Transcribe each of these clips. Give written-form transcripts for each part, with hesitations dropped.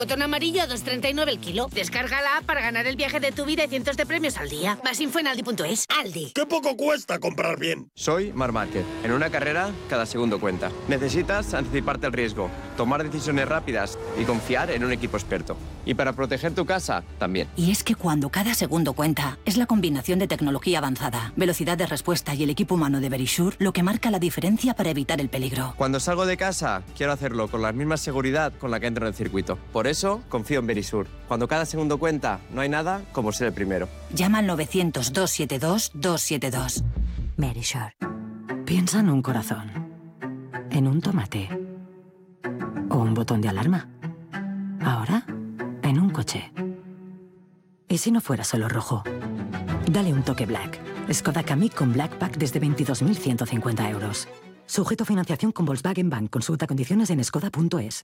Botón amarillo a 2,39 el kilo. Descarga la app para ganar el viaje de tu vida y cientos de premios al día. Más info en Aldi.es. Aldi. ¡Qué poco cuesta comprar bien! Soy Marc Márquez. En una carrera, cada segundo cuenta. Necesitas anticiparte al riesgo, tomar decisiones rápidas y confiar en un equipo experto. Y para proteger tu casa, también. Y es que cuando cada segundo cuenta, es la combinación de tecnología avanzada, velocidad de respuesta y el equipo humano de Verisure lo que marca la diferencia para evitar el peligro. Cuando salgo de casa, quiero hacerlo con la misma seguridad con la que entro en el circuito. Por eso, confío en Verisure. Cuando cada segundo cuenta, no hay nada como ser el primero. Llama al 900-272-272. Verisure. Piensa en un corazón, en un tomate o un botón de alarma. Ahora, en un coche. ¿Y si no fuera solo rojo? Dale un toque Black. Skoda Kamiq con Black Pack desde 22.150 euros. Sujeto a financiación con Volkswagen Bank. Consulta condiciones en skoda.es.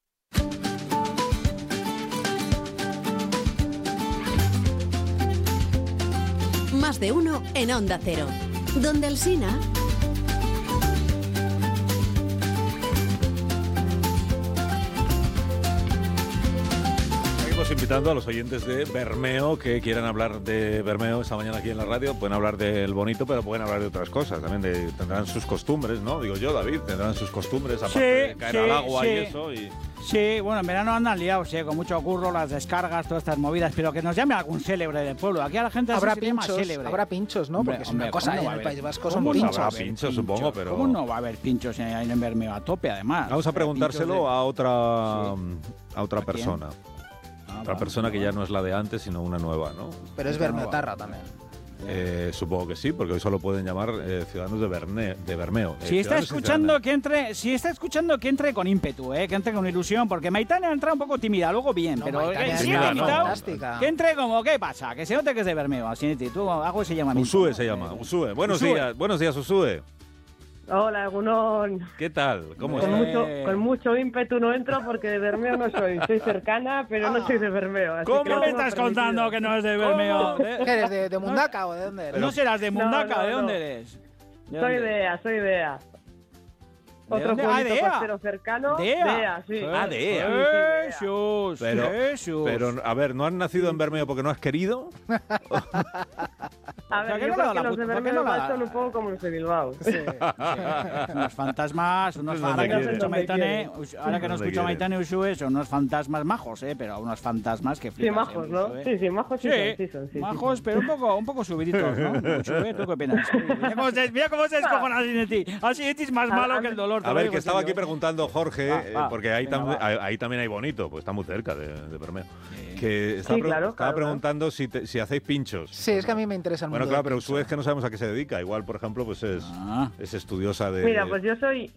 Más de uno en Onda Cero. Donde Alsina. Seguimos invitando a los oyentes de Bermeo que quieran hablar de Bermeo esta mañana aquí en la radio. Pueden hablar del bonito, pero pueden hablar de otras cosas. También tendrán sus costumbres, ¿no? Digo yo, David, tendrán sus costumbres, aparte de caer al agua y eso. Sí, bueno, en verano andan liados, con mucho curro, las descargas, todas estas movidas, pero que nos llame algún célebre del pueblo. Aquí a la gente habrá se llama célebre. Habrá pinchos, ¿no? Porque es una cosa, no en el País Vasco son pinchos. Habrá pinchos, supongo, pero... ¿Cómo no va a haber pinchos en Bermeo a tope, además? Vamos a preguntárselo a otra persona. Otra persona que ya no es la de antes, sino una nueva, ¿no? Pero es bermeotarra también. Supongo que sí, porque hoy solo pueden llamar ciudadanos de Bermeo. Si está escuchando que entre con ímpetu, que entre con ilusión, porque Maitane ha entrado un poco tímida, luego bien, pero que entre como, ¿qué pasa? Que se note que es de Bermeo, así tú hago ese llamamiento. Usue se llama, Usue. Buenos días, Usue. Hola, Egunon. ¿Qué tal? ¿Cómo estás? Con mucho ímpetu no entro porque de Bermeo no soy. Soy cercana, pero no soy de Bermeo. Así ¿Cómo me estás contando que no es de Bermeo? ¿Qué eres, de Mundaca o de dónde eres? ¿No serás de Mundaca? ¿De dónde eres? Soy de EA. Otro pueblito costero cercano. ¿De EA? Sí. De EA. Jesús. Pero, a ver, ¿no has nacido en Bermeo porque no has querido? A ver, yo creo que los de Bermeo son un poco como los de Bilbao. Sí. Unos fantasmas, ahora que no escucho a Maitane Usue, son unos fantasmas majos, pero unos fantasmas que flipas. Sí, majos, ¿no? Sí, majos sí son. Majos, pero un poco subiditos, ¿no? Usue, ¿tú qué opinas? Mira cómo se descojona Asinetti es más malo que el dolor. A ver, que estaba aquí preguntando Jorge, porque ahí también hay bonito, pues está muy cerca de Bermeo. Que estaba preguntando si hacéis pinchos. Sí, es que a mí me interesan mucho. Bueno, claro, pero Usue es que no sabemos a qué se dedica. Igual, por ejemplo, pues es estudiosa de... Mira, pues yo soy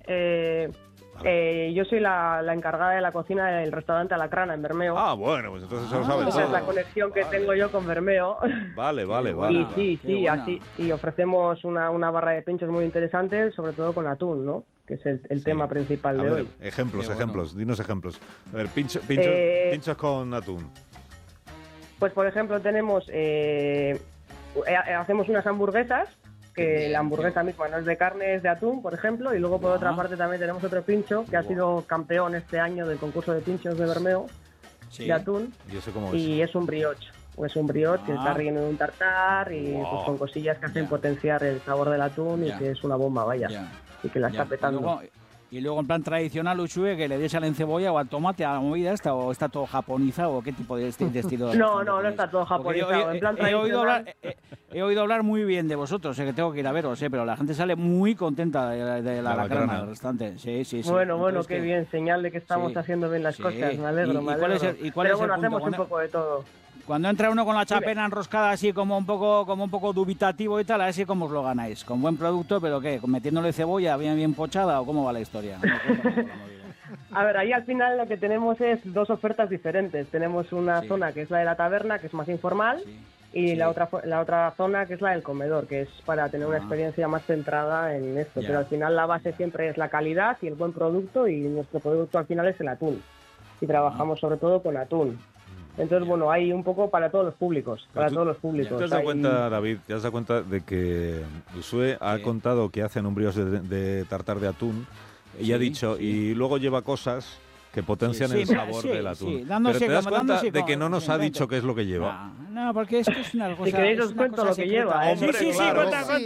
la encargada de la cocina del restaurante Alacrana en Bermeo. Ah, bueno, pues entonces eso lo sabes. Esa es la conexión que tengo yo con Bermeo. Vale. Y sí, así. Y ofrecemos una barra de pinchos muy interesante, sobre todo con atún, ¿no? Que es el tema principal de hoy. Ejemplos, dinos ejemplos. A ver, pinchos con atún. Pues, por ejemplo, tenemos... hacemos unas hamburguesas, que la hamburguesa misma no es de carne, es de atún, por ejemplo, y luego por otra parte también tenemos otro pincho que ha sido campeón este año del concurso de pinchos de Bermeo, de atún, y es un brioche. Es un brioche que está relleno de un tartar y pues, con cosillas que hacen potenciar el sabor del atún y que es una bomba, y que la está petando. Y luego en plan tradicional, Usue, que le des al encebolla o al tomate a la movida esta, o está todo japonizado, o qué tipo de estilo. No está todo japonizado. En plan tradicional. He oído hablar muy bien de vosotros, que tengo que ir a veros, pero la gente sale muy contenta de la Alacrana del restaurante. Sí. Bueno, qué bien, señal de que estamos haciendo bien las cosas, me alegro. Pero bueno, hacemos un poco de todo. Cuando entra uno con la chapena enroscada así como un poco dubitativo y tal, a ver si cómo os lo ganáis. Con buen producto, pero ¿qué? ¿Metiéndole cebolla bien pochada o cómo va la historia? A ver, ahí al final lo que tenemos es dos ofertas diferentes. Tenemos una zona que es la de la taberna, que es más informal, y la otra zona que es la del comedor, que es para tener una experiencia más centrada en esto. Pero al final la base siempre es la calidad y el buen producto, y nuestro producto al final es el atún. Y trabajamos sobre todo con atún. Entonces, bueno, hay un poco para todos los públicos, ¿Te has dado cuenta, David, de que Usue ha contado que hacen un brioche de tartar de atún y ha dicho, y luego lleva cosas que potencian el sabor del atún. Pero te das cuenta de que no nos ha dicho qué es lo que lleva. No, porque es que es una cosa. Si queréis os cuento lo que lleva. Hombre, Sí, claro.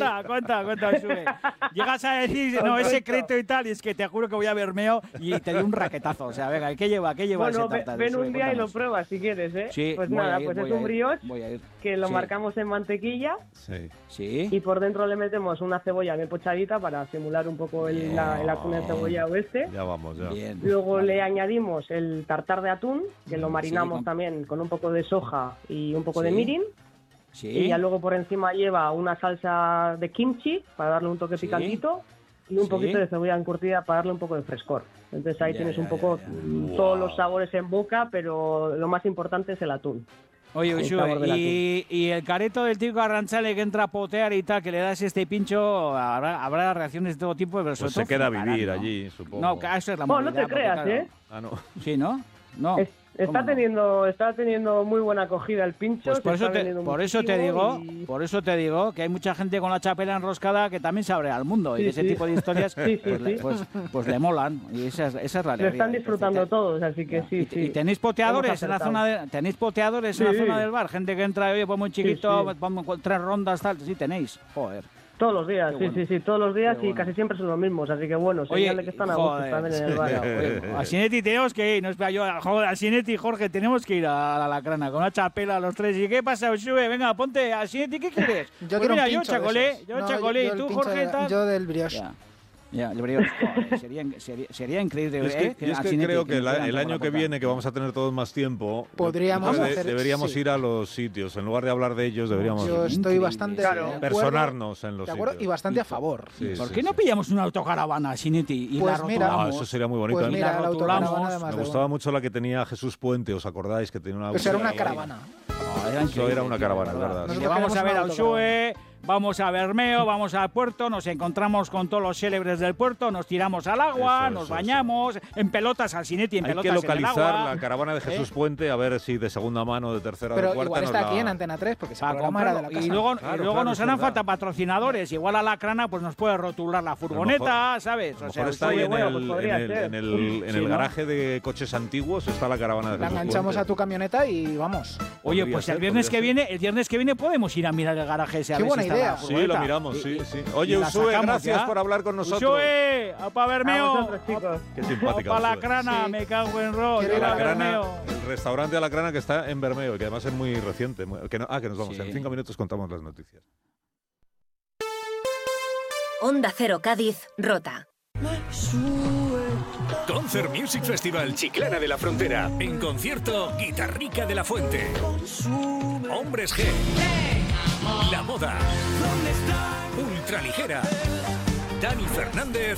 cuenta, sube. Llegas a decir, no, es secreto y tal, y es que te juro que voy a Bermeo y te doy un raquetazo. O sea, venga, ¿qué lleva Bueno, ese tartar? ven un día y lo pruebas si quieres, ¿eh? Sí, pues nada, pues es un brioche que lo Sí. marcamos en mantequilla Sí. y por dentro le metemos una cebolla bien pochadita para simular un poco el atún encebollado este. Ya vamos, ya. Bien. Luego le añadimos el tartar de atún, que lo marinamos con- también con un poco de soja y un poco Sí. de mirin. Sí. Y ya luego por encima lleva una salsa de kimchi para darle un toque Sí. picantito y un Sí. poquito de cebolla encurtida para darle un poco de frescor. Entonces ahí Ya, tienes ya, un poco ya. todos los sabores en boca, pero lo más importante es el atún. Oye, El Ushue, sabor del y el careto del tío Arranchale que entra a potear y tal, que le das este pincho, habrá reacciones de todo tipo, pero sobre Pues todo se queda a fliparán, vivir ¿no? allí, supongo. No, que eso es la Bueno, no movida, te creas, porque, claro, Ah, no. Sí, ¿no? No. Está teniendo muy buena acogida el pincho. Pues se por está eso te vendiendo digo, muchísimo y- por eso te digo que hay mucha gente con la chapela enroscada que también se abre al mundo y Sí, de ese sí. tipo de historias Sí, pues, sí. pues le molan y esa es la alegría. Lo están disfrutando Entonces, todos, así que sí, sí. ¿Y tenéis poteadores Hemos en la acertado. zona tenéis poteadores en la Sí. zona del bar? Gente que entra, oye, pues muy chiquito, sí. vamos con 3 rondas, tal, sí tenéis. Joder. Todos los días, Qué sí, bueno. sí, todos los días Qué y bueno. casi siempre son los mismos, así que bueno, señal de que están a gusto joder, también en el bar. Oye, a Sinetti tenemos que ir, no espera yo, joder, a Sinetti y Jorge tenemos que ir a la Lacrana con una chapela los tres. ¿Y qué pasa, Ushue? Venga, ponte a Sinetti, ¿qué quieres? Yo Pues quiero mira, un yo pincho de chacolé, esos. yo No, chacolé, yo y el tú, pincho Jorge, tal. Yo del brioche. Ya, el brioche, joder, sería increíble. Yo es que, yo es a que Sinetti creo que nos dieran el toda año la que portada. viene, que vamos a tener todos más tiempo, Podríamos hacer- deberíamos sí. ir a los sitios. En lugar de hablar de ellos, deberíamos Yo estoy Increíble. bastante Claro. de acuerdo, personarnos en los de acuerdo sitios. y bastante a favor. Sí, ¿Por sí, qué no sí. pillamos una autocaravana, Sinetti, y Pues la mira, rotulamos? Eso sería muy bonito. Pues A mí mira, la rotulamos. autocaravana de me más de gustaba uno. mucho la que tenía Jesús Puente, ¿os acordáis? Que tenía una... Eso era una caravana. Eso era una caravana, es verdad. Y Nosotros le vamos a ver a queremos una Ushue, vamos a Bermeo, vamos al puerto, nos encontramos con todos los célebres del puerto, nos tiramos al agua, nos bañamos, en pelotas al Sinetti, en Hay pelotas que en el localizar agua. la caravana de Jesús Puente, a ver si de segunda mano, de tercera, Pero de cuarta... igual nos está la- aquí en Antena 3, porque ese Para programa era de la comprarlo. casa. Y luego, Claro, nos es harán verdad. falta patrocinadores. Igual a la crana pues nos puede rotular la furgoneta, ¿sabes? A lo mejor está ahí Ushue, en bueno, el, pues podría ser. en Sí, el ¿no? garaje de coches antiguos, está la caravana de La Jesús enganchamos a Puente. tu camioneta y vamos. Oye, Podría pues ser, el viernes podría que viene podemos ir a mirar el garaje ese. A Qué ver buena si está idea. la Sí, furgoneta. lo miramos, sí, Y- sí. y Oye, la Ushue, sacamos gracias ya. por hablar con nosotros. Ushue, a pa' A Bermeo. vosotros, chicos. Qué simpática. Para la Ushue. crana, Sí. me cago en rollo. Quiero ir a La la Grana, Bermeo. el restaurante Alacrana que está en Bermeo, que además es muy reciente. Que nos vamos. Sí. En 5 minutos contamos las noticias. Onda Cero Cádiz, Rota. Concert Music Festival Chiclana de la Frontera. En concierto, Guitarrica de la Fuente. Hombres G. La Moda. Ultraligera. Dani Fernández.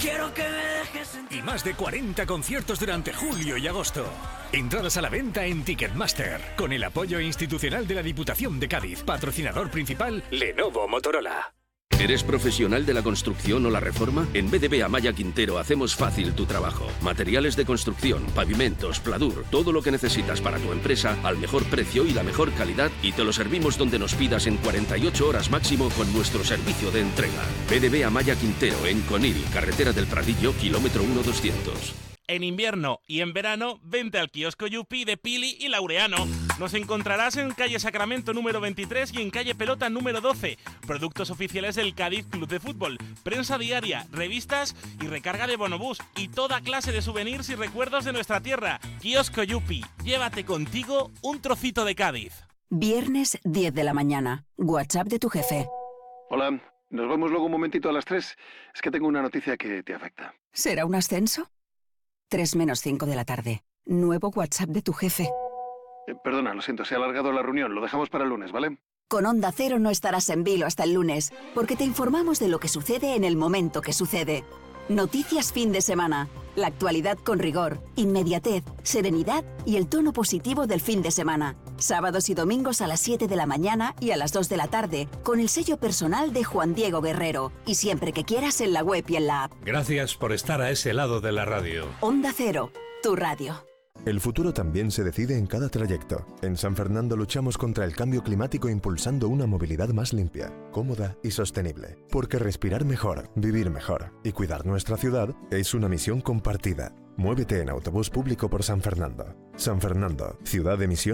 Y más de 40 conciertos durante julio y agosto. Entradas a la venta en Ticketmaster. Con el apoyo institucional de la Diputación de Cádiz. Patrocinador principal, Lenovo Motorola. ¿Eres profesional de la construcción o la reforma? En BDB Amaya Quintero hacemos fácil tu trabajo. Materiales de construcción, pavimentos, pladur, todo lo que necesitas para tu empresa al mejor precio y la mejor calidad, y te lo servimos donde nos pidas en 48 horas máximo con nuestro servicio de entrega. BDB Amaya Quintero en Conil, carretera del Pradillo, kilómetro 1200. En invierno y en verano, vente al kiosco Yupi de Pili y Laureano. Nos encontrarás en calle Sacramento número 23 y en calle Pelota número 12. Productos oficiales del Cádiz Club de Fútbol, prensa diaria, revistas y recarga de bonobús y toda clase de souvenirs y recuerdos de nuestra tierra. Kiosco Yupi, llévate contigo un trocito de Cádiz. Viernes 10 de la mañana. WhatsApp de tu jefe. Hola, nos vemos luego un momentito a las 3. Es que tengo una noticia que te afecta. ¿Será un ascenso? 3 menos 5 de la tarde. Nuevo WhatsApp de tu jefe. Perdona, lo siento, se ha alargado la reunión. Lo dejamos para el lunes, ¿vale? Con Onda Cero no estarás en vilo hasta el lunes, porque te informamos de lo que sucede en el momento que sucede. Noticias fin de semana. La actualidad con rigor, inmediatez, serenidad y el tono positivo del fin de semana. Sábados y domingos a las 7 de la mañana y a las 2 de la tarde, con el sello personal de Juan Diego Guerrero. Y siempre que quieras en la web y en la app. Gracias por estar a ese lado de la radio. Onda Cero, tu radio. El futuro también se decide en cada trayecto. En San Fernando luchamos contra el cambio climático impulsando una movilidad más limpia, cómoda y sostenible. Porque respirar mejor, vivir mejor y cuidar nuestra ciudad es una misión compartida. Muévete en autobús público por San Fernando. San Fernando, ciudad de misión